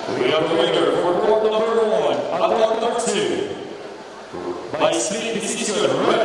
We have the winner for court number 1 and court number 2. By split decision, red.